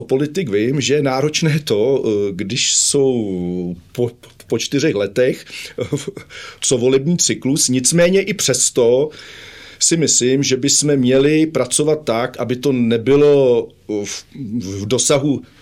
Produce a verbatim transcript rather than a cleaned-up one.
politik vím, že je náročné to, když jsou po, po čtyřech letech co volební cyklus, nicméně i přesto si myslím, že bychom měli pracovat tak, aby to nebylo v, v dosahu